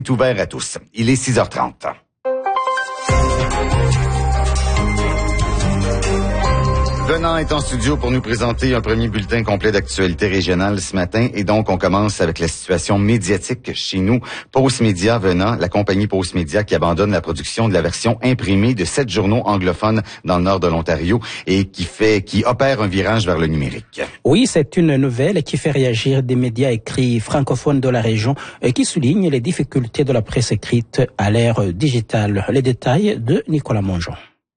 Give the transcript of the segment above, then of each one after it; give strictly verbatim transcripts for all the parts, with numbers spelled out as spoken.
est ouvert à tous. Il est six heures trente. Venant est en studio pour nous présenter un premier bulletin complet d'actualité régionale ce matin. Et donc, on commence avec la situation médiatique chez nous. Postmedia Venant, la compagnie Postmedia qui abandonne la production de la version imprimée de sept journaux anglophones dans le nord de l'Ontario et qui fait, qui opère un virage vers le numérique. Oui, c'est une nouvelle qui fait réagir des médias écrits francophones de la région et qui souligne les difficultés de la presse écrite à l'ère digitale. Les détails de Nicolas Mongeon.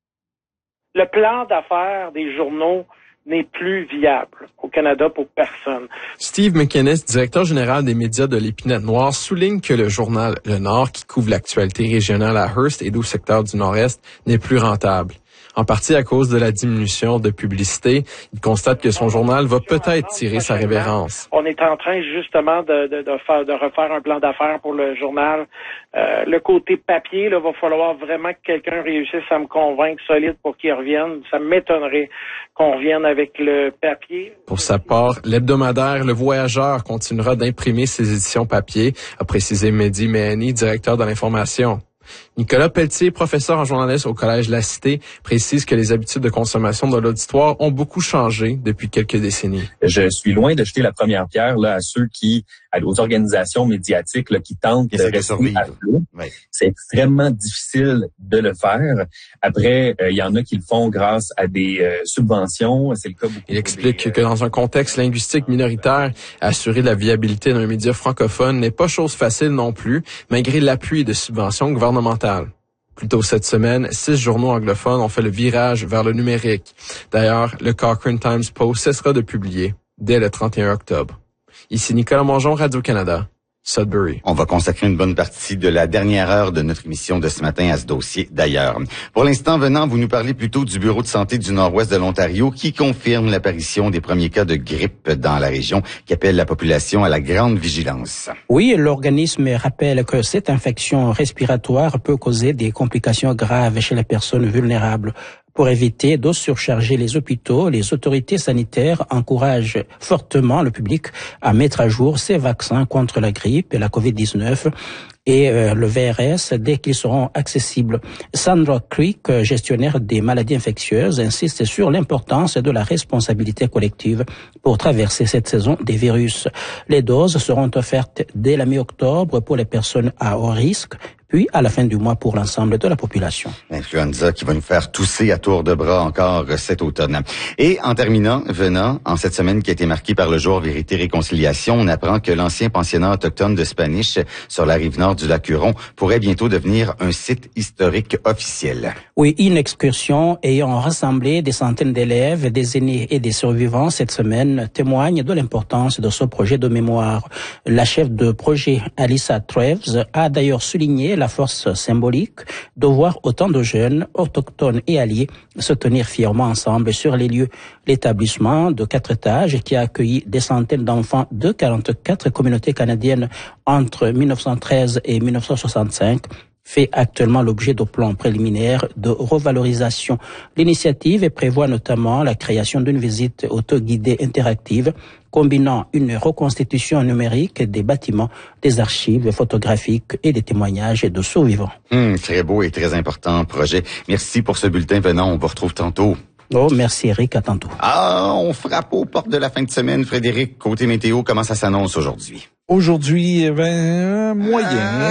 Le plan d'affaires des journaux n'est plus viable au Canada pour personne. Steve McInnes, directeur général des médias de l'Épinette Noire, souligne que le journal Le Nord, qui couvre l'actualité régionale à Hearst et douze secteurs du Nord-Est, n'est plus rentable. En partie à cause de la diminution de publicité, il constate que son journal va peut-être tirer sa révérence. On est en train justement de, de, de, faire, de refaire un plan d'affaires pour le journal. Euh, le côté papier, là, va falloir vraiment que quelqu'un réussisse à me convaincre solide pour qu'il revienne. Ça m'étonnerait qu'on revienne avec le papier. Pour sa part, l'hebdomadaire Le Voyageur continuera d'imprimer ses éditions papier, a précisé Mehdi Mehani, directeur de l'information. Nicolas Pelletier, professeur en journalisme au Collège La Cité, précise que les habitudes de consommation de l'auditoire ont beaucoup changé depuis quelques décennies. Je suis loin de jeter la première pierre là, à ceux qui, aux organisations médiatiques là, qui tentent de rester à flot. Oui. C'est extrêmement difficile de le faire. Après, il euh, y en a qui le font grâce à des euh, subventions. C'est le cas beaucoup. Il explique des, que dans un contexte linguistique minoritaire, assurer la viabilité d'un média francophone n'est pas chose facile non plus, malgré l'appui de subventions gouvernementales. Plus tôt cette semaine, six journaux anglophones ont fait le virage vers le numérique. D'ailleurs, le Cochrane Times Post cessera de publier dès le trente et un octobre. Ici Nicolas Mongeon, Radio-Canada. Sudbury. On va consacrer une bonne partie de la dernière heure de notre émission de ce matin à ce dossier d'ailleurs. Pour l'instant, Venant, vous nous parlez plutôt du Bureau de santé du Nord-Ouest de l'Ontario qui confirme l'apparition des premiers cas de grippe dans la région, qui appelle la population à la grande vigilance. Oui, l'organisme rappelle que cette infection respiratoire peut causer des complications graves chez les personnes vulnérables. Pour éviter de surcharger les hôpitaux, les autorités sanitaires encouragent fortement le public à mettre à jour ses vaccins contre la grippe et la covid dix-neuf et euh, le V R S dès qu'ils seront accessibles. Sandra Creek, gestionnaire des maladies infectieuses, insiste sur l'importance de la responsabilité collective pour traverser cette saison des virus. Les doses seront offertes dès la mi-octobre pour les personnes à haut risque, puis à la fin du mois pour l'ensemble de la population. L'influenza qui va nous faire tousser à tour de bras encore cet automne. Et en terminant, Venant, en cette semaine qui a été marquée par le jour Vérité-Réconciliation, on apprend que l'ancien pensionnat autochtone de Spanish sur la rive nord du lac Huron pourrait bientôt devenir un site historique officiel. Oui, une excursion ayant rassemblé des centaines d'élèves, des aînés et des survivants cette semaine témoigne de l'importance de ce projet de mémoire. La chef de projet, Alyssa Treves, a d'ailleurs souligné la force symbolique de voir autant de jeunes, autochtones et alliés se tenir fièrement ensemble sur les lieux. L'établissement de quatre étages qui a accueilli des centaines d'enfants de quarante-quatre communautés canadiennes entre mille neuf cent treize et mille neuf cent soixante-cinq fait actuellement l'objet de plans préliminaires de revalorisation. L'initiative prévoit notamment la création d'une visite autoguidée interactive combinant une reconstitution numérique des bâtiments, des archives photographiques et des témoignages de survivants. Hum, très beau et très important projet. Merci pour ce bulletin. Venant, on vous retrouve tantôt. Oh, merci Eric, à tantôt. Ah, on frappe aux portes de la fin de semaine. Frédéric, côté météo, comment ça s'annonce aujourd'hui? Aujourd'hui, ben, moyen.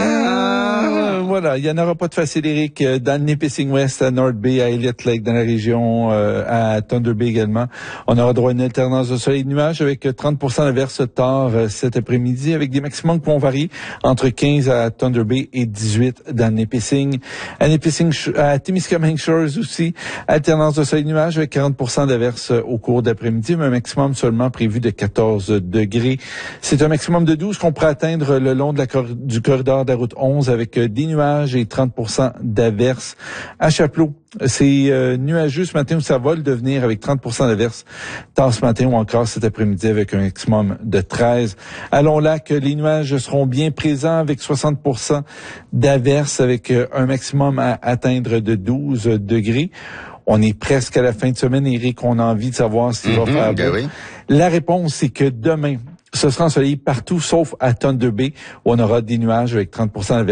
Ah. Voilà, il n'y en aura pas de facile, Eric. Dans le Nipissing West, à North Bay, à Elliott Lake, dans la région, euh, à Thunder Bay également. On aura droit à une alternance de soleil et de nuages avec trente pour cent d'averses tard euh, cet après-midi, avec des maximums qui vont varier entre quinze à Thunder Bay et dix-huit dans le Nipissing. À Nipissing, à Témiscamingue Shores aussi, alternance de soleil et de nuages avec quarante pour cent d'averses au cours d'après-midi, mais un maximum seulement prévu de quatorze degrés. C'est un maximum de douze qu'on pourrait atteindre le long de la cor- du corridor de la route onze avec euh, des nuages et trente pour cent d'averses. À Chapleau, c'est euh, nuageux ce matin où ça va le devenir avec trente pour cent d'averses. Tant ce matin ou encore cet après-midi avec un maximum de treize. À Long-Lac, les nuages seront bien présents avec soixante pour cent d'averses avec euh, un maximum à atteindre de douze degrés. On est presque à la fin de semaine, Éric. On a envie de savoir s'il Mm-hmm, va faire beau. oui. La réponse, c'est que demain, ce sera ensoleillé partout, sauf à Thunder Bay, où on aura des nuages avec trente pour cent